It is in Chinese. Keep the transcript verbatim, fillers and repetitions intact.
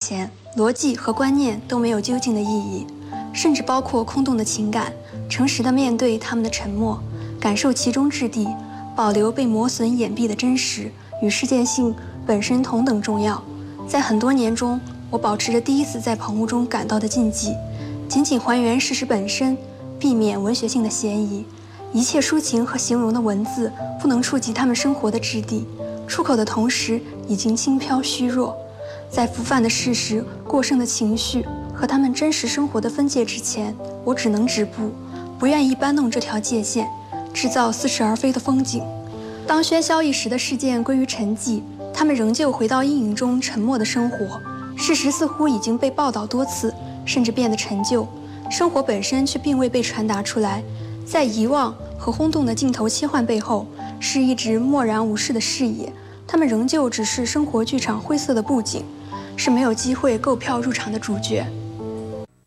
前，逻辑和观念都没有究竟的意义，甚至包括空洞的情感，诚实地面对他们的沉默，感受其中质地，保留被磨损掩蔽的真实，与事件性本身同等重要。在很多年中，我保持着第一次在棚屋中感到的禁忌，仅仅还原事实本身，避免文学性的嫌疑。一切抒情和形容的文字不能触及他们生活的质地，出口的同时已经轻飘虚弱。在浮泛的事实、过剩的情绪和他们真实生活的分界之前，我只能止步，不愿意搬弄这条界限，制造似是而非的风景。当喧嚣一时的事件归于沉寂，他们仍旧回到阴影中沉默的生活。事实似乎已经被报道多次，甚至变得陈旧，生活本身却并未被传达出来。在遗忘和轰动的镜头切换背后，是一直漠然无视的视野。他们仍旧只是生活剧场灰色的布景，是没有机会购票入场的主角。